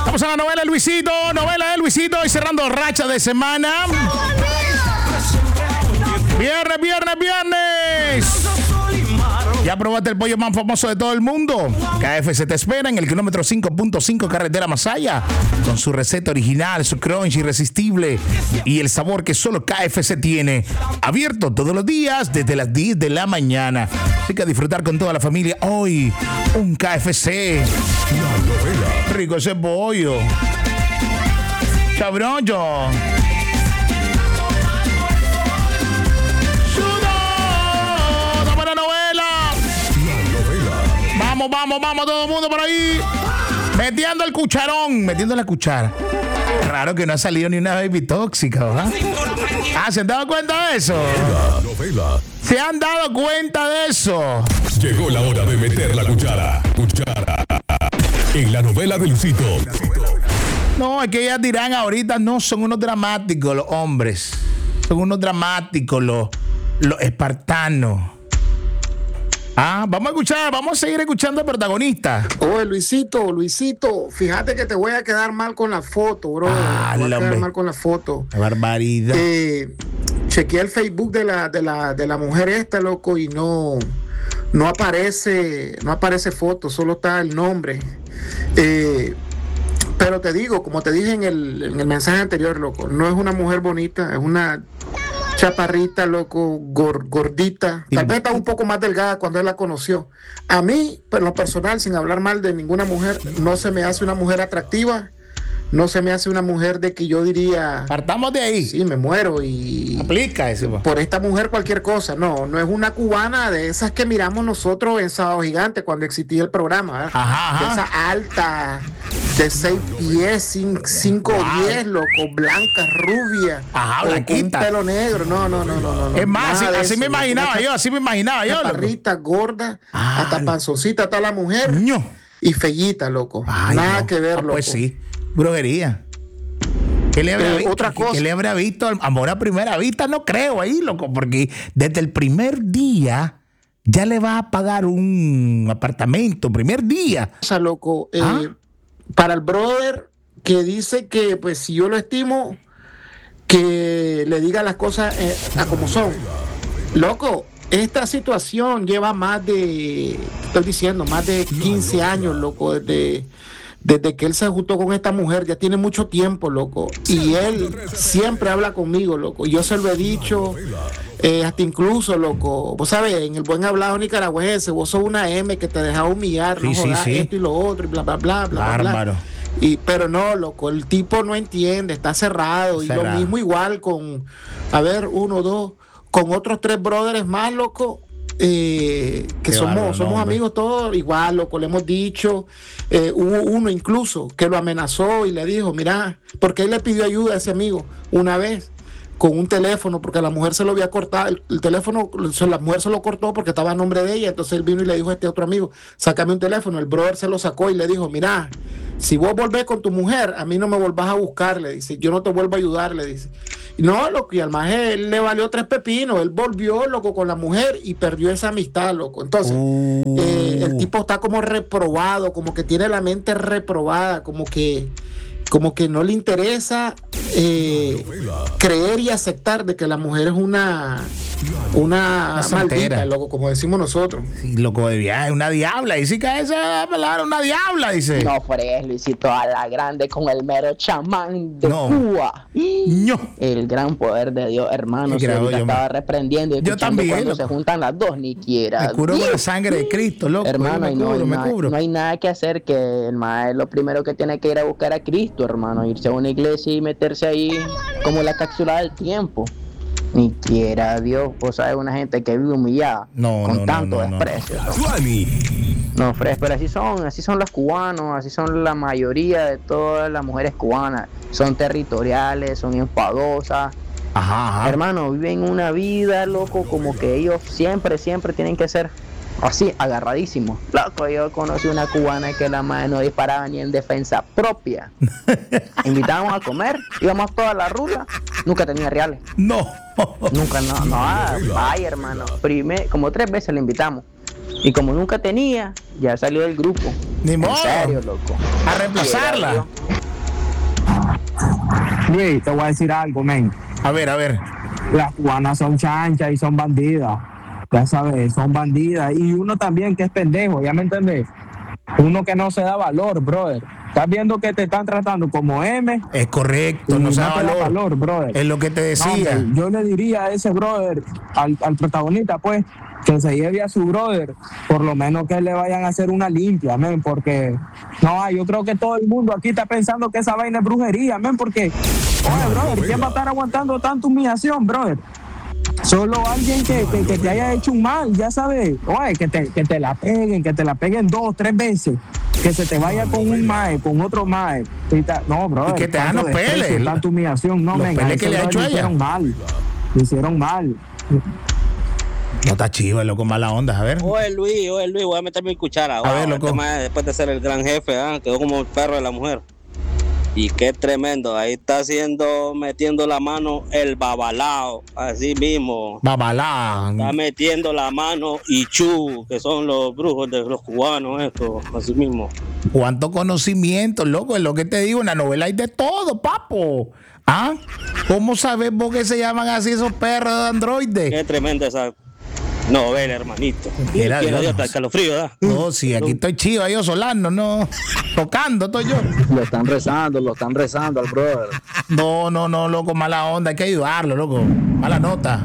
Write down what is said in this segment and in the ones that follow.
Vamos a la novela de Luisito y cerrando racha de semana. Viernes. ¿Ya probaste el pollo más famoso de todo el mundo? KFC te espera en el kilómetro 5.5 carretera Masaya, con su receta original, su crunch irresistible y el sabor que solo KFC tiene. Abierto todos los días desde las 10 de la mañana. Así que a disfrutar con toda la familia hoy un KFC. Rico ese pollo. Cabrón, yo. Vamos, todo el mundo por ahí. Metiendo el cucharón, metiendo la cuchara. Raro que no ha salido ni una baby tóxica, ¿verdad? ¿Se han dado cuenta de eso? ¿Se han dado cuenta de eso? Llegó la hora de meter la cuchara. En la novela de Luisito. No, es que ellas dirán ahorita, no, son unos dramáticos los hombres. Son unos dramáticos los espartanos. Vamos a seguir escuchando al protagonista. Oye, Luisito, fíjate que te voy a quedar mal con la foto, bro. Te voy a quedar mal con la foto. Qué barbaridad. Chequeé el Facebook de la mujer esta, loco, y no aparece foto, solo está el nombre. Pero te digo, como te dije en el mensaje anterior, loco, no es una mujer bonita, es una chaparrita, loco, gordita. Tal vez está un poco más delgada cuando él la conoció. A mí, en lo personal, sin hablar mal de ninguna mujer, no se me hace una mujer atractiva. No se me hace una mujer de que yo diría... Partamos de ahí. Sí, me muero y... Aplica eso. Por esta mujer cualquier cosa. No es una cubana de esas que miramos nosotros en Sábado Gigante cuando existía el programa. ¿Eh? Ajá. De esa alta, de 6 pies, 5 o 10, loco, blanca, rubia. Ajá, blanquita. Con pelo negro. No. Es más, así me imaginaba yo. Chaparrita, gorda, hasta panzoncita está la mujer. No. Y fellita, loco. Nada que ver, loco. Pues sí. Brujería. ¿Qué le habrá visto? Amor a primera vista, no creo ahí, loco, porque desde el primer día ya le va a pagar un apartamento, primer día. O sea, loco, para el brother que dice que, pues, si yo lo estimo, que le diga las cosas a como son. Loco, esta situación lleva más de 15 años, loco, desde que él se juntó con esta mujer, ya tiene mucho tiempo, loco. Y él siempre habla conmigo, loco. Yo se lo he dicho, hasta incluso, loco. Vos sabés, en el buen hablado nicaragüense, vos sos una M que te deja humillar, no jodas, esto y lo otro, y bla, bla, bla, bla, bla. Pero no, loco, el tipo no entiende, está cerrado. Y lo mismo igual con, con otros 3 brothers más, loco. Que somos amigos todos, igual, loco, le hemos dicho. Hubo uno incluso que lo amenazó y le dijo, mira, porque él le pidió ayuda a ese amigo una vez con un teléfono, porque la mujer se lo había cortado, el teléfono, la mujer se lo cortó porque estaba a nombre de ella. Entonces él vino y le dijo a este otro amigo, sácame un teléfono. El brother se lo sacó y le dijo, mira, si vos volvés con tu mujer, a mí no me volvás a buscar, le dice, yo no te vuelvo a ayudar, le dice. No, loco, y al maje él le valió 3 pepinos, él volvió, loco, con la mujer y perdió esa amistad, loco. Entonces, el tipo está como reprobado, como que tiene la mente reprobada, como que no le interesa creer y aceptar de que la mujer es una maldita, loco, como decimos nosotros. Sí, loco, de viaje, una diabla. Y sí que esa palabra, una diabla, dice. No, fregues, Luisito, a la grande con el mero chamán de Cuba. No. El gran poder de Dios, hermano. Estaba reprendiendo y yo también, cuando loco. Se juntan las dos, ni quiera. Me curo con la sangre de Cristo, loco. Hermano, no hay nada que hacer, que el maestro lo primero que tiene que ir a buscar a Cristo, hermano. Irse a una iglesia y meterse ahí como la cápsula del tiempo. Ni quiera Dios, vos sabes, una gente que vive humillada con tanto desprecio. No, pero así son los cubanos, así son la mayoría de todas las mujeres cubanas. Son territoriales, son enfadosas. Ajá. Hermano, viven una vida, loco, como que ellos siempre tienen que ser así, agarradísimos. Loco, yo conocí una cubana que la madre no disparaba ni en defensa propia. Invitábamos a comer, íbamos toda la ruta, nunca tenía reales. No. Nunca, vaya, hermano. Como 3 veces le invitamos. Y como nunca tenía, ya salió del grupo. Ni modo. En serio, loco. A reemplazarla. Luis, te voy a decir algo, men. A ver. Las cubanas son chanchas y son bandidas. Ya sabes, son bandidas. Y uno también que es pendejo, ¿ya me entendés? Uno que no se da valor, brother. Estás viendo que te están tratando como M. Es correcto, no se da valor, brother. Es lo que te decía. No, yo le diría a ese brother, al protagonista, pues, que se lleve a su brother, por lo menos que le vayan a hacer una limpia, men, porque no, yo creo que todo el mundo aquí está pensando que esa vaina es brujería, men, porque, oye, brother, ¿quién va a estar aguantando tanta humillación, brother? Solo alguien que te haya hecho un mal, ya sabes, oye, que te la peguen 2, 3 veces, que se te vaya con un mae, con otro mae. No, brother. Y que te hagan los peles. Tanta humillación, no, men, que le ha hecho ella. Hicieron mal. No está chivo, loco, mala onda, a ver. Oye Luis, voy a meter mi cuchara. A ver, loco. Después de ser el gran jefe, quedó como el perro de la mujer. Y qué tremendo, ahí está metiendo la mano el babalao, así mismo. Babalao. Está metiendo la mano Ichú, que son los brujos de los cubanos, esto, así mismo. Cuánto conocimiento, loco, es lo que te digo, en la novela hay de todo, papo. ¿Ah? ¿Cómo sabes vos que se llaman así esos perros de androides? Qué tremenda esa novela, hermanito. Quiera Dios, está el calofrío, ¿verdad? No, sí, aquí estoy chido, yo Solano, no. Tocando estoy yo. Lo están rezando al brother. No, loco, mala onda, hay que ayudarlo, loco. Mala nota.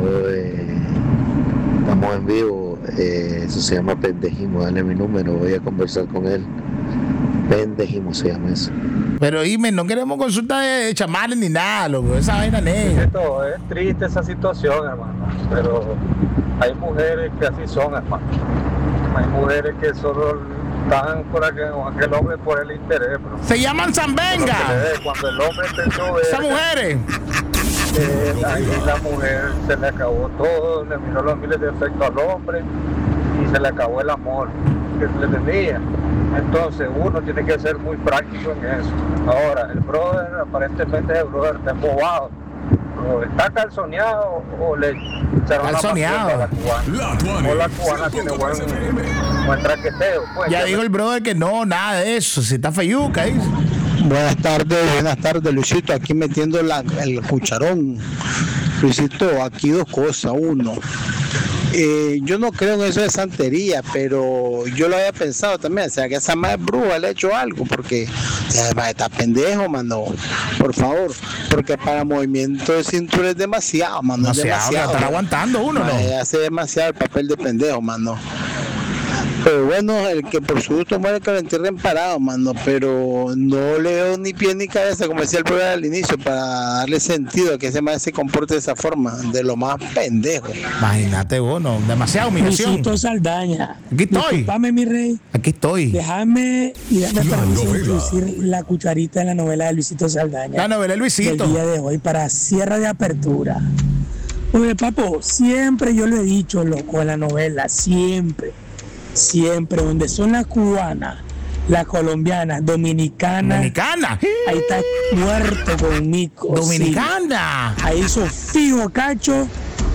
Estamos en vivo, eso se llama pendejismo, dale mi número, voy a conversar con él. Pendejismo se llama eso. Pero dime, no queremos consulta de chamales ni nada, loco, esa vaina negra. Es triste esa situación, hermano, pero hay mujeres que así son, hermano. Hay mujeres que solo están por aquel hombre por el interés, bro. Se llaman zambenga. Cuando el hombre empezó a ver, esas mujeres. Ahí la mujer se le acabó todo, le miró los miles de efectos al hombre y se le acabó el amor que le tenía. Entonces uno tiene que ser muy práctico en eso. Ahora, el brother, aparentemente el brother está embobado. O está calzoneado o le echaron calzoneado. A la cubana. O la cubana tiene buen traqueteo. Pues, ya dijo el brother que no, nada de eso, si está feyuca, dice. Buenas tardes, Luisito, aquí metiendo el cucharón. Luisito, aquí 2 cosas. Uno, yo no creo en eso de santería, pero yo lo había pensado también, o sea, que esa madre bruja le ha hecho algo, porque además está pendejo, mano, por favor, porque para movimiento de cintura es demasiado, mano. Demasiado, estar aguantando uno, ¿no? Hace demasiado el papel de pendejo, mano. Pero bueno, el que por su gusto muere que lo entierren parado, mano, pero no le veo ni pie ni cabeza, como decía el programa al inicio, para darle sentido a que ese man se comporte de esa forma, de lo más pendejo. Imagínate vos, no, demasiada humillación. Luisito Saldaña. Aquí estoy. Disculpame, mi rey. Aquí estoy. Déjame introducir la cucharita en la novela de Luisito Saldaña. La novela de Luisito. El día de hoy para cierre de apertura. Oye, papo, siempre yo lo he dicho, loco, en la novela, siempre, donde son las cubanas, las colombianas, dominicanas. Ahí está muerto conmigo. Dominicana. Sí. Ahí hizo fijo, cacho.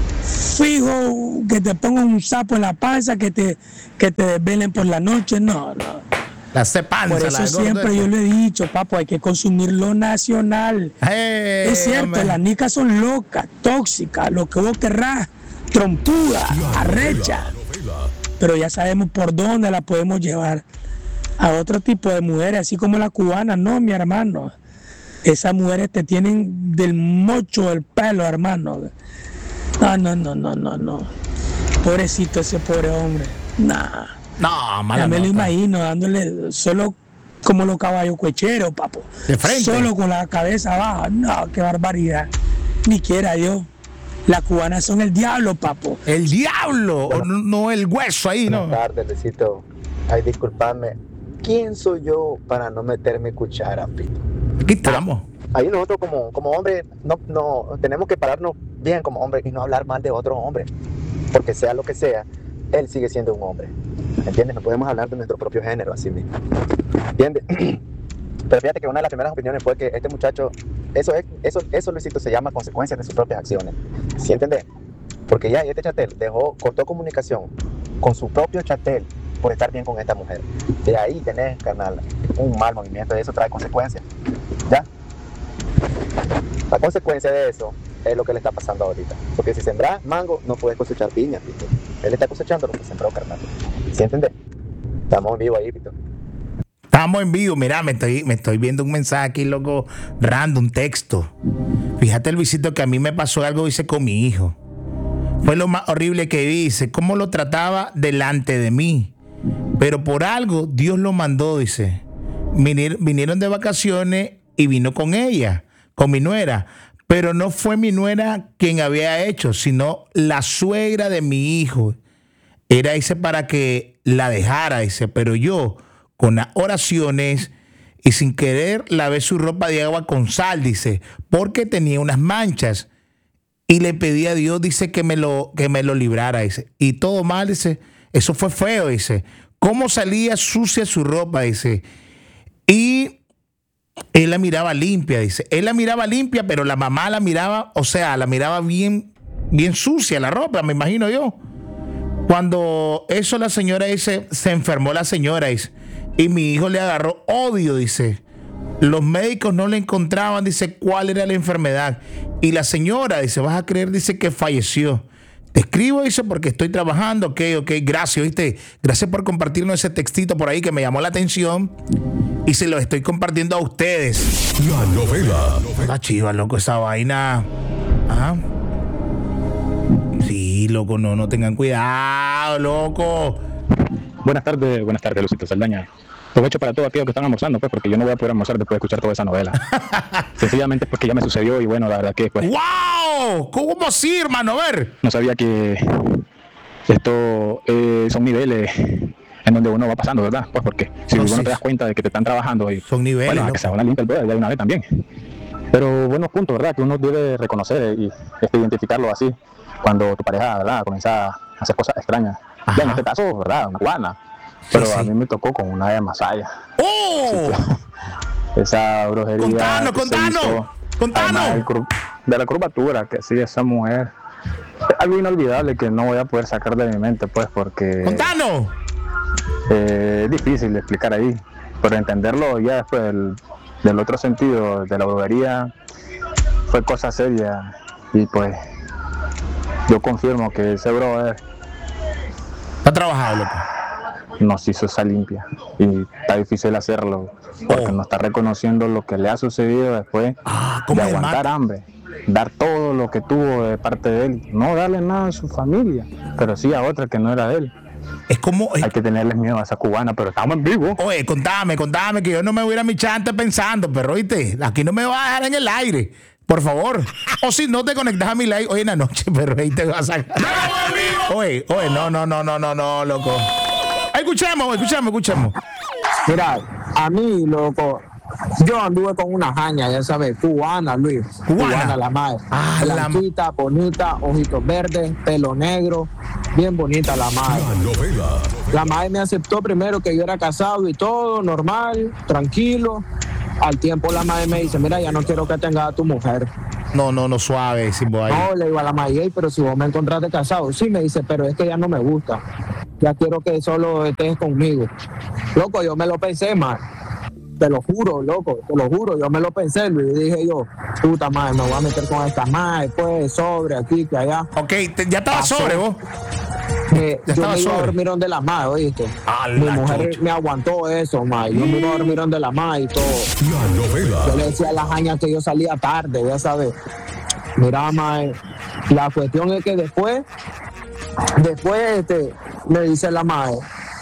Fijo que te pongan un sapo en la panza, que te desvelen por la noche. No. La cepanza. Por eso siempre yo lo he dicho, papo, hay que consumir lo nacional. Es cierto, hombre. Las nicas son locas, tóxicas, lo que vos querrás, trompuda, arrecha. Pero ya sabemos por dónde la podemos llevar a otro tipo de mujeres, así como la cubana. No, mi hermano, esas mujeres te tienen del mocho del pelo, hermano. No. Pobrecito ese pobre hombre. No, mala ya me nota. lo imagino dándole solo como los caballos cuecheros, papo. De frente. Solo con la cabeza baja. No, qué barbaridad. Ni quiera Dios. Las cubanas son el diablo, papo. El diablo, no el hueso ahí, ¿no? Buenas tardes, Luisito. Ay, disculpadme. ¿Quién soy yo para no meterme cuchara, pito? Aquí estamos. Ahí nosotros como hombres no tenemos que pararnos bien como hombres y no hablar mal de otro hombre. Porque sea lo que sea, él sigue siendo un hombre. ¿Entiendes? No podemos hablar de nuestro propio género así mismo. ¿Entiendes? Pero fíjate que una de las primeras opiniones fue que este muchacho, eso Luisito, se llama consecuencias de sus propias acciones. ¿Sí entiendes? Porque ya este chatel cortó comunicación con su propio chatel por estar bien con esta mujer. De ahí tenés, carnal, un mal movimiento y eso trae consecuencias. ¿Ya? La consecuencia de eso es lo que le está pasando ahorita. Porque si sembras mango, no puedes cosechar piña, Pito. Él está cosechando lo que sembró, carnal. ¿Sí entiendes? Estamos en vivo ahí, Pito. Estamos en vivo. Mira, me estoy viendo un mensaje aquí, loco, random, texto. Fíjate, Luisito, que a mí me pasó algo, dice, con mi hijo. Fue lo más horrible que vi, dice, cómo lo trataba delante de mí. Pero por algo Dios lo mandó, dice. Vinieron de vacaciones y vino con ella, con mi nuera. Pero no fue mi nuera quien había hecho, sino la suegra de mi hijo. Era, dice, para que la dejara, dice. Pero yo, con las oraciones y sin querer, lavé su ropa de agua con sal, dice, porque tenía unas manchas. Y le pedí a Dios, dice, que me lo librara, dice. Y todo mal, dice. Eso fue feo, dice. Cómo salía sucia su ropa, dice. Y él la miraba limpia, dice. Él la miraba limpia, pero la mamá la miraba, o sea, la miraba bien sucia la ropa, me imagino yo. Cuando eso la señora, dice, se enfermó la señora, dice. Y mi hijo le agarró odio, dice. Los médicos no le encontraban, dice, cuál era la enfermedad. Y la señora, dice, vas a creer, dice, que falleció. Te escribo, dice, porque estoy trabajando. Ok, gracias, ¿viste? Gracias por compartirnos ese textito por ahí que me llamó la atención. Y se lo estoy compartiendo a ustedes. La novela. La chiva, loco, esa vaina. Ajá. Sí, loco, no tengan cuidado, loco. Buenas tardes, Lucito Saldaña. Aprovecho para todos aquellos que están almorzando, pues, porque yo no voy a poder almorzar después de escuchar toda esa novela. Sencillamente porque ya me sucedió y bueno, la verdad que pues... ¡Wow! ¿Cómo así, hermano? A ver. No sabía que esto son niveles en donde uno va pasando, ¿verdad? Pues porque si uno te das cuenta de que te están trabajando y... Son niveles, bueno, que se van a limpiar el poder de una vez también. Pero buenos puntos, ¿verdad? Que uno debe reconocer y identificarlo así cuando tu pareja, ¿verdad? Comienza a hacer cosas extrañas. Ya en este caso, ¿verdad? Una cubana. Pero sí. A mí me tocó con una de Masaya. ¡Oh! Esa brujería. ¡Contanos! De la curvatura que sigue esa mujer. Es algo inolvidable que no voy a poder sacar de mi mente, pues, porque. ¡Contanos! Es difícil de explicar ahí. Pero entenderlo ya después del otro sentido de la brujería fue cosa seria. Y pues, yo confirmo que ese brother. ¿Ha trabajado, loco? Nos hizo esa limpia y está difícil hacerlo porque no está reconociendo lo que le ha sucedido después de aguantar hambre, dar todo lo que tuvo de parte de él, no darle nada a su familia, pero sí a otra que no era de él. Es como... Hay que tenerles miedo a esa cubana, pero estamos en vivo. Oye, contame, que yo no me voy a ir a mi chante pensando, pero oíste, aquí no me vas a dejar en el aire. Por favor. O si no te conectas a mi live hoy en la noche, pero ahí te vas a... Oye, no, loco. Escuchemos. Mira, a mí, loco, yo anduve con una jaña, ya sabes, cubana, Luis. Cubana la madre. Blanquita, bonita, ojitos verdes, pelo negro, bien bonita la madre. La madre me aceptó primero que yo era casado y todo, normal, tranquilo. Al tiempo la madre me dice, mira, ya no quiero que tengas a tu mujer. No, suave, Simbo ahí. No, le digo a la madre, pero si vos me encontraste casado, sí, me dice, pero es que ya no me gusta. Ya quiero que solo estés conmigo. Loco, yo me lo pensé, man. Te lo juro, loco, yo me lo pensé, Luis, y dije yo, puta madre, me voy a meter con esta madre, pues, sobre aquí, que allá. Ok, ya estaba sobre vos. Yo me iba a dormir donde la madre, ¿oíste? Mi mujer me aguantó eso, madre. Yo me iba a dormir donde la madre y todo. La novela. Yo le decía a la jaña que yo salía tarde, ya sabes. Mira, madre, la cuestión es que después me dice la madre,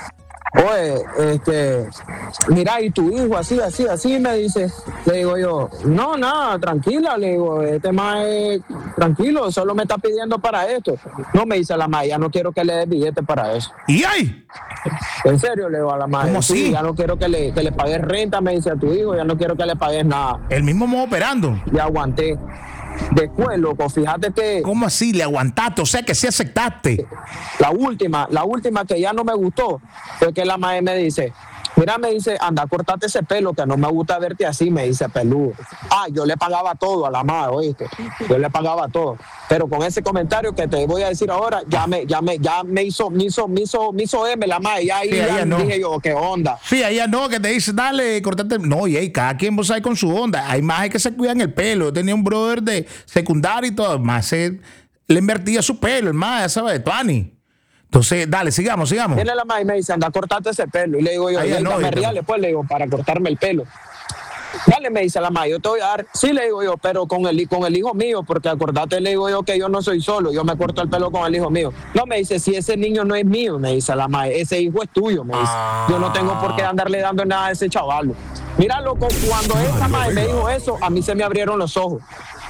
oye, mira, y tu hijo, así, me dice. Le digo yo, no, nada, tranquila, le digo, mae, tranquilo, solo me está pidiendo para esto. No, me dice la mae, ya no quiero que le des billete para eso. ¿Y ahí? En serio, le digo a la mae. ¿Cómo así? Sí, ya no quiero que le pagues renta, me dice a tu hijo, ya no quiero que le pagues nada. El mismo modo operando. Y aguanté. Después, loco, fíjate que... ¿Cómo así? ¿Le aguantaste? O sea, que sí aceptaste. La última que ya no me gustó fue que la madre me dice, Mira, me dice, anda, cortate ese pelo, que no me gusta verte así, me dice peludo. Yo le pagaba todo a la madre, ¿oíste? Yo le pagaba todo. Pero con ese comentario que te voy a decir ahora, ya me hizo M la madre. Ya ahí no. Dije yo, ¿qué onda? Sí, ella no, que te dice, dale, cortate. No, y ahí cada quien vos sabes con su onda. Hay más que se cuidan el pelo. Yo tenía un brother de secundaria y todo, más le invertía su pelo, el más, ya sabes, de Tuani. Entonces, dale, sigamos. Viene la madre y me dice, anda, cortate ese pelo. Y le digo yo, me reales, pues, le digo, para cortarme el pelo. Dale, me dice la madre, yo te voy a dar. Sí, le digo yo, pero con el hijo mío, porque acordate, le digo yo, que yo no soy solo, yo me corto el pelo con el hijo mío. No, me dice, si ese niño no es mío, me dice la madre, ese hijo es tuyo, me dice. Yo no tengo por qué andarle dando nada a ese chaval. Mira, loco, cuando esa madre me dijo eso, a mí se me abrieron los ojos.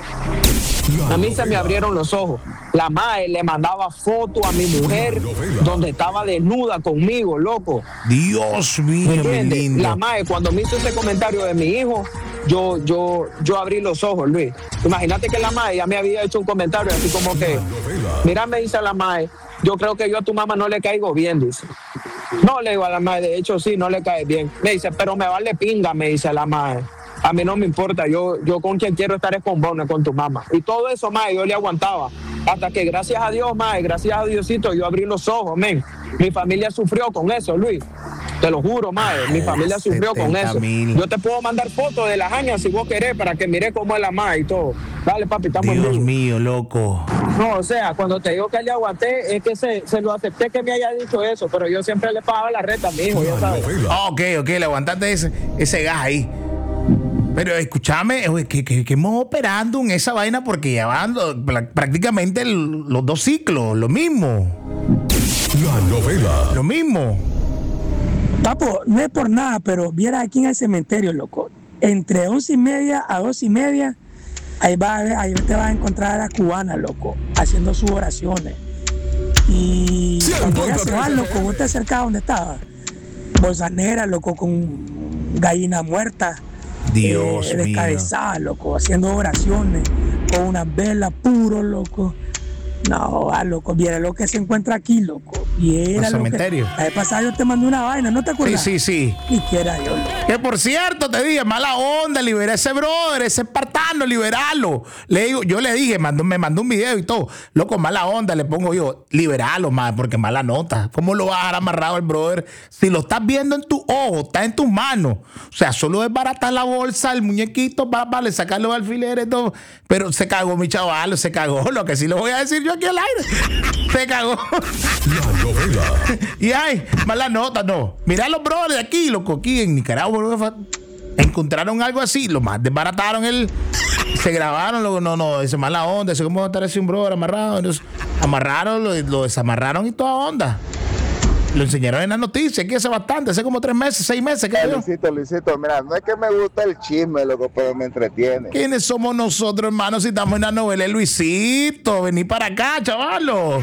La madre le mandaba fotos a mi mujer donde estaba desnuda conmigo, loco. Dios mío, mi lindo. La madre, cuando me hizo ese comentario de mi hijo, yo abrí los ojos, Luis. Imagínate que la madre ya me había hecho un comentario así como que, mira, me dice la madre, yo creo que yo a tu mamá no le caigo bien, dice. No, le digo a la madre, de hecho sí, no le cae bien. Me dice, pero me vale pinga, me dice la madre. A mí no me importa, yo con quien quiero estar es con vos, no con tu mamá. Y todo eso, mae, yo le aguantaba. Hasta que gracias a Dios, mae, gracias a Diosito, yo abrí los ojos, men. Mi familia sufrió con eso, Luis. Te lo juro, mae, mi familia sufrió con eso. Yo te puedo mandar fotos de las añas si vos querés para que mires cómo es la mae y todo. Dale, papi, estamos Dios mío, loco. No, o sea, cuando te digo que le aguanté, es que se lo acepté que me haya dicho eso, pero yo siempre le pagaba la renta a mi hijo, ya sabes. Ok, le aguantaste ese gas ahí. Pero escúchame, que hemos operando en esa vaina porque ya van prácticamente los 2 ciclos, lo mismo. La novela. Lo mismo. Papo, no es por nada, pero viera aquí en el cementerio, loco. Entre 11:30 a 2:30, ahí te vas a encontrar a la cubana, loco, haciendo sus oraciones. Y cuando ya se va, loco, vos te acercás donde estaba. Bolsa negra, loco, con gallina muerta. Dios mío. Descabezada, loco, haciendo oraciones con una vela puro, loco. No, loco, viera lo que se encuentra aquí, loco. Viera el cementerio. La vez pasada yo te mandé una vaina, ¿no te acuerdas? Sí. Y quiera yo, loco. Que por cierto, te dije, mala onda, libera a ese brother, ese espartano, liberalo. Yo le dije, me mandó un video y todo. Loco, mala onda, le pongo yo, liberalo, más, porque mala nota. ¿Cómo lo vas a dejar amarrado el brother? Si lo estás viendo en tu ojo, está en tus manos. O sea, solo desbaratar la bolsa, el muñequito, vale, sacar los alfileres, todo. Pero se cagó mi chaval, se cagó. Lo que sí lo voy a decir yo aquí al aire. Se cagó. La novela. Y mala nota, no. Mirá los brothers de aquí, loco, aquí en Nicaragua, encontraron algo así, lo más desbarataron se grabaron, no, ese mala onda, ese cómo va a estar así un brother amarrado, entonces amarraron, lo desamarraron y toda onda. Lo enseñaron en la noticia, que hace bastante, hace como 3 meses, 6 meses. Luisito, mira, no es que me gusta el chisme, loco, pero me entretiene. ¿Quiénes somos nosotros, hermanos, si estamos en la novela? Luisito, vení para acá, chavalo.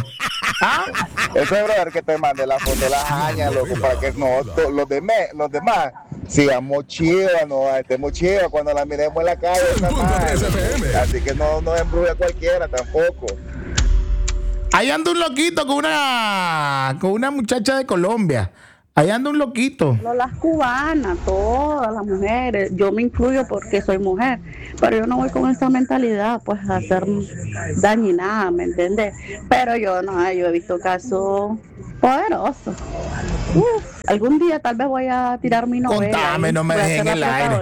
Ese brother que te mande la foto de las añas, loco, para que los demás sigamos chivas, estemos chivas cuando la miremos en la calle. Así que no embruje a cualquiera tampoco. Ahí anda un loquito con una muchacha de Colombia. Ahí anda un loquito. Las cubanas, todas las mujeres. Yo me incluyo porque soy mujer. Pero yo no voy con esa mentalidad, pues, a hacer daño y nada, ¿me entiendes? Pero yo he visto casos poderosos. Algún día tal vez voy a tirar mi novela. Contame, no me dejen en el aire.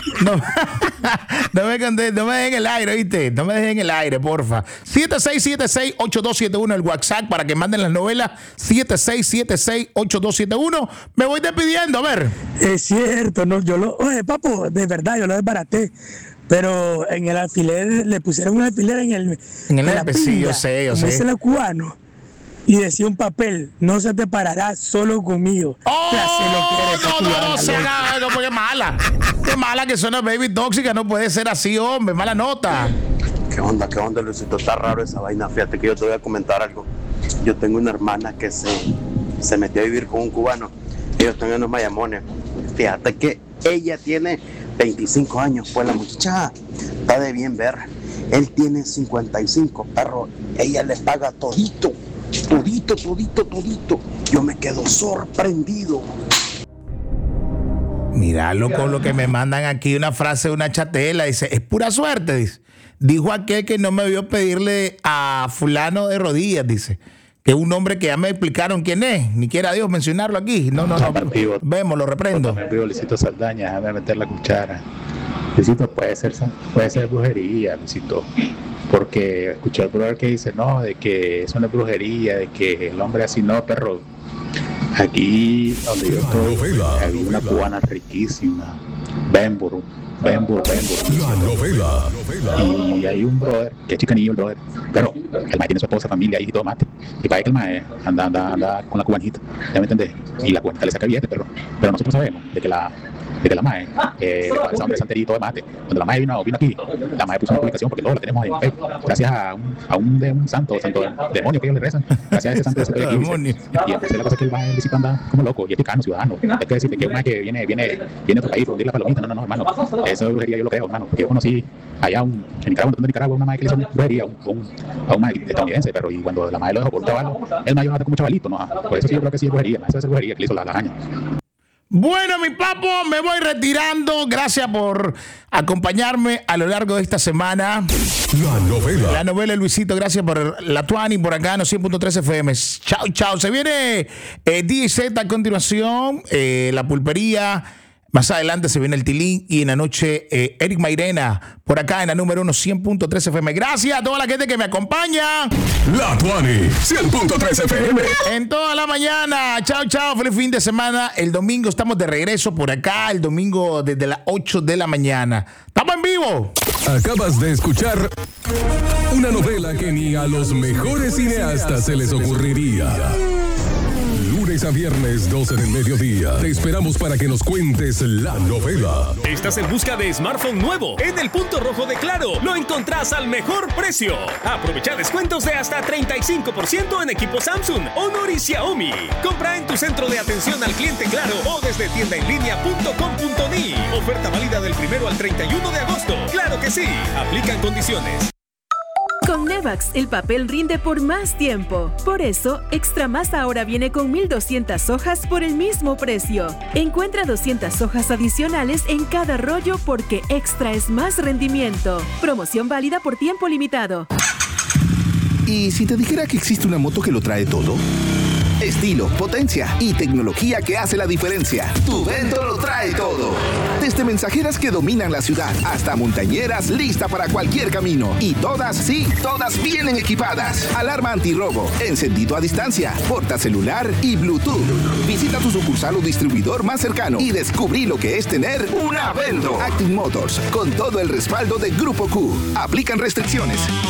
No me dejen en el aire, ¿viste? No me dejen en el aire, porfa. 7676-8271 el WhatsApp para que manden las novelas. 7676-8271. Me voy despidiendo, a ver. Es cierto, oye, papo, de verdad, yo lo desbaraté. Pero en el alfiler, le pusieron un alfiler en el sí, yo sé. Como dice el cubano. Y decía un papel, no se te parará solo conmigo. No se haga eso porque es mala. Qué mala que suena baby tóxica, no puede ser así, hombre, mala nota. ¿Qué onda, Luisito? Está raro esa vaina. Fíjate que yo te voy a comentar algo. Yo tengo una hermana que se metió a vivir con un cubano. Ellos están en los Mayamones. Fíjate que ella tiene 25 años, pues la muchacha está de bien ver. Él tiene 55, perro. Ella le paga todito. Yo me quedo sorprendido. Mira, loco, lo que me mandan aquí, una frase de una chatela, dice, es pura suerte, dice. Dijo aquel que no me vio pedirle a fulano de rodillas, dice. Que es un hombre que ya me explicaron quién es. Ni quiera Dios mencionarlo aquí. No. Vemos, lo reprendo. Luisito Saldaña, déjame meter la cuchara. Luisito, puede ser brujería, Luisito. Porque escuché al brother que dice, no, de que eso no es brujería, de que el hombre así no, perro. Aquí donde yo estoy, hay una cubana riquísima, Bembur. La novela. Y hay un brother, que es chicanillo el brother, pero el mae tiene su esposa, familia, y todo mate. Y para que el mae anda con la cubanita, ¿ya me entendés? Y la cubanita le saca billete, pero nosotros sabemos de que la mae, esa hombre santerito de mate. Cuando la mae vino aquí, la mae puso una publicación, porque todos la tenemos en Facebook, gracias a un santo demonio que ellos le rezan, gracias a ese santo demonio. Y entonces la cosa es que el mae Luisito anda como loco, y es picano, ciudadano. Hay que decirte que un mae que viene a otro país a hundir la palomita, no, hermano. Eso es brujería, yo lo creo, hermano, porque yo conocí allá en Nicaragua, una mae que le hizo brujería a un mae estadounidense, pero y cuando la mae lo dejó por chaval, el mae no como chavalito, ¿no? Por eso sí yo creo que sí es brujería, eso es brujería que le hizo la araña. Bueno, mi papo, me voy retirando. Gracias por acompañarme a lo largo de esta semana. La novela, Luisito. Gracias por la Tuani por acá en 100.3 FM. Chao. Se viene DZ a continuación, La Pulpería. Más adelante se viene el Tilín y en la noche Eric Mairena por acá en la número 1 100.3 FM. Gracias a toda la gente que me acompaña. La Tuani 100.3 FM. En toda la mañana. Chao. Feliz fin de semana. El domingo estamos de regreso por acá. El domingo desde las 8 de la mañana. ¡Estamos en vivo! Acabas de escuchar una novela que ni a los mejores cineastas se les ocurriría. Lunes a viernes, 12 del mediodía. Te esperamos para que nos cuentes la novela. ¿Estás en busca de smartphone nuevo? En el punto rojo de Claro lo encontrás al mejor precio. Aprovecha descuentos de hasta 35% en equipos Samsung, Honor y Xiaomi. Compra en tu centro de atención al cliente Claro o desde tiendaenlinea.com.ni. Oferta válida del 1 al 31 de agosto. ¡Claro que sí! Aplican condiciones. Con Nevax, el papel rinde por más tiempo. Por eso, Extra Más ahora viene con 1,200 hojas por el mismo precio. Encuentra 200 hojas adicionales en cada rollo porque Extra es más rendimiento. Promoción válida por tiempo limitado. ¿Y si te dijera que existe una moto que lo trae todo? Estilo, potencia y tecnología que hace la diferencia. Tu Vento lo trae todo. Desde mensajeras que dominan la ciudad hasta montañeras lista para cualquier camino. Y todas vienen equipadas. Alarma antirrobo, encendido a distancia, portacelular y Bluetooth. Visita tu sucursal o distribuidor más cercano y descubrí lo que es tener una Vento. Active Motors, con todo el respaldo de Grupo Q. Aplican restricciones.